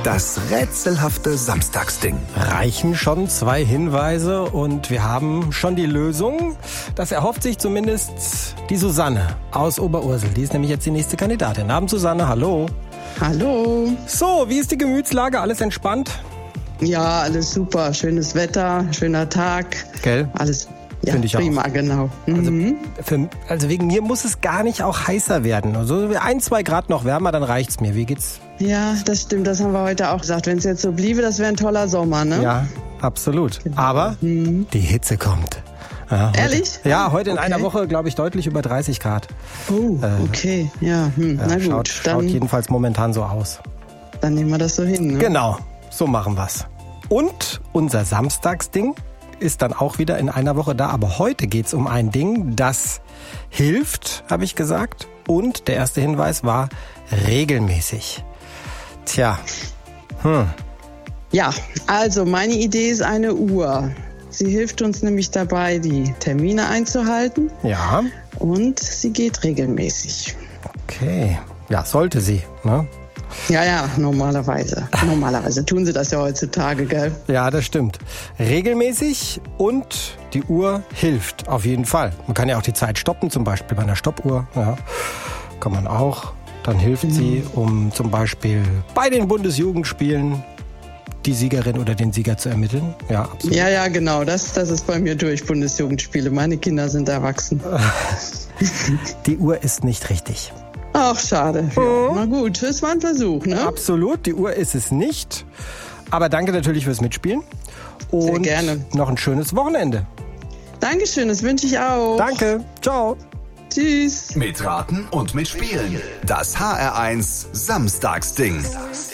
Das rätselhafte Samstagsding. Reichen schon 2 Hinweise und wir haben schon die Lösung. Das erhofft sich zumindest die Susanne aus Oberursel. Die ist nämlich jetzt die nächste Kandidatin. Abend, Susanne, hallo. Hallo. So, wie ist die Gemütslage? Alles entspannt? Ja, alles super. Schönes Wetter, schöner Tag. Gell? Alles Finde ich prima, auch. genau. Also wegen mir muss es gar nicht auch heißer werden. Also 1-2 Grad noch wärmer, dann reicht's mir. Wie geht's? Ja, das stimmt. Das haben wir heute auch gesagt. Wenn es jetzt so bliebe, das wäre ein toller Sommer, ne? Ja, absolut. Genau. Aber die Hitze kommt. Ja, heute, Ehrlich? Ja, heute in Okay. einer Woche, glaube ich, deutlich über 30 Grad. Oh, okay. Ja, na gut. Schaut jedenfalls momentan so aus. Dann nehmen wir das so hin, ne? Genau, so machen wir's. Und unser Samstagsding ist dann auch wieder in einer Woche da. Aber heute geht's um ein Ding, das hilft, habe ich gesagt. Und der erste Hinweis war regelmäßig. Tja. Ja, also meine Idee ist eine Uhr. Sie hilft uns nämlich dabei, die Termine einzuhalten. Ja. Und sie geht regelmäßig. Okay. Ja, sollte sie, ne? Ja, normalerweise. Normalerweise tun sie das ja heutzutage, gell? Ja, das stimmt. Regelmäßig und die Uhr hilft auf jeden Fall. Man kann ja auch die Zeit stoppen, zum Beispiel bei einer Stoppuhr. Ja, kann man auch. Dann hilft sie, um zum Beispiel bei den Bundesjugendspielen die Siegerin oder den Sieger zu ermitteln. Ja, absolut. Ja, genau. Das ist bei mir durch, Bundesjugendspiele. Meine Kinder sind erwachsen. Die Uhr ist nicht richtig. Ach, schade. Ja, na gut, es war ein Versuch, ne? Absolut, die Uhr ist es nicht. Aber danke natürlich fürs Mitspielen. Und Sehr gerne. noch ein schönes Wochenende. Dankeschön, das wünsche ich auch. Danke, ciao. Tschüss. Mitraten und mitspielen. Das HR1 Samstagsding.